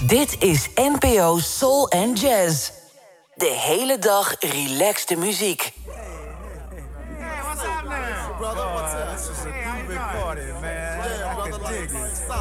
Dit is NPO Soul and Jazz. De hele dag relaxte muziek. Brother, what's up? This is a groovy party, man. I can dig it.